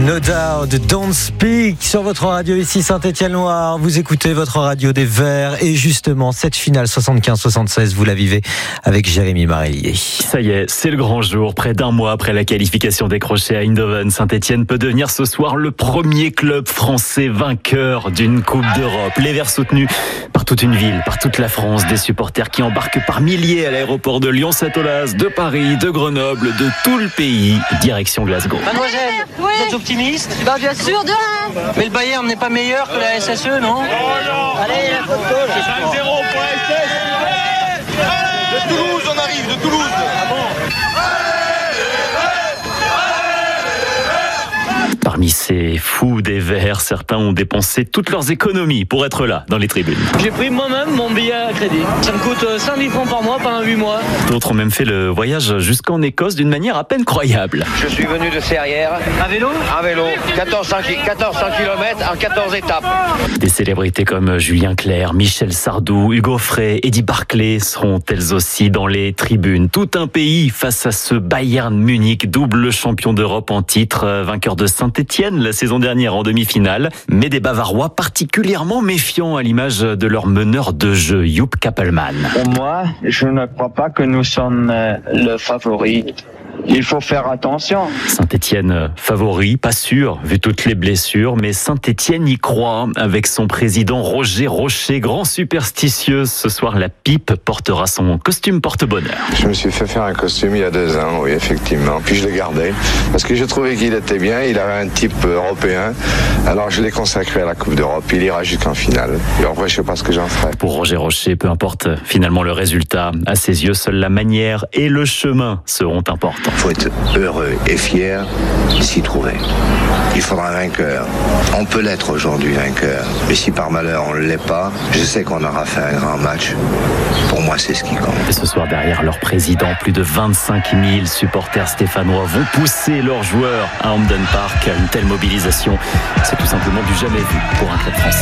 No Doubt, Don't Speak sur votre radio ici Saint-Étienne-Loire. Vous écoutez votre radio des Verts et justement cette finale 75-76, vous la vivez avec Jérémy Marélier. Ça y est, c'est le grand jour. Près d'un mois après la qualification décrochée à Eindhoven, Saint-Étienne peut devenir ce soir le premier club français vainqueur d'une Coupe d'Europe. Les Verts soutenus par toute une ville, par toute la France, des supporters qui embarquent par milliers à l'aéroport de Lyon-Saint-Olas, de Paris, de Grenoble, de tout le pays, direction Glasgow. Mademoiselle, vous êtes optimiste? Bah bien sûr, de là. Mais le Bayern n'est pas meilleur que la SSE, non? Allez, la photo, 5-0 pour la SS. De Toulouse, on arrive, de Toulouse. Parmi ces fous des Verts, certains ont dépensé toutes leurs économies pour être là, dans les tribunes. J'ai pris moi-même mon billet à crédit. Ça me coûte 5 000 francs par mois pendant 8 mois. D'autres ont même fait le voyage jusqu'en Écosse d'une manière à peine croyable. Je suis venu de Serrières. À vélo? À vélo. 1400 km en 14 étapes. Des célébrités comme Julien Clerc, Michel Sardou, Hugo Frey, Eddie Barclay seront elles aussi dans les tribunes. Tout un pays face à ce Bayern Munich, double champion d'Europe en titre, vainqueur de Saint-Étienne la saison dernière en demi-finale, mais des Bavarois particulièrement méfiants à l'image de leur meneur de jeu, Joop Kappelman. Pour moi, je ne crois pas que nous sommes le favori. Il faut faire attention. Saint-Étienne favori, pas sûr, vu toutes les blessures, mais Saint-Étienne y croit avec son président Roger Rocher, grand superstitieux. Ce soir, la pipe portera son costume porte-bonheur. Je me suis fait faire un costume il y a 2 ans, oui, effectivement. Puis je l'ai gardé parce que je trouvais qu'il était bien. Il avait un type européen. Alors je l'ai consacré à la Coupe d'Europe. Il ira jusqu'en finale. Et en vrai, je sais pas ce que j'en ferai. Pour Roger Rocher, peu importe finalement le résultat, à ses yeux, seule la manière et le chemin seront importants. Il faut être heureux et fier s'y trouver. Il faudra un vainqueur. On peut l'être aujourd'hui vainqueur, mais si par malheur on ne l'est pas, je sais qu'on aura fait un grand match. Pour moi, c'est ce qui compte. Et ce soir, derrière leur président, plus de 25 000 supporters stéphanois vont pousser leurs joueurs à Hampden Park. Une telle mobilisation, c'est tout simplement du jamais vu pour un club français.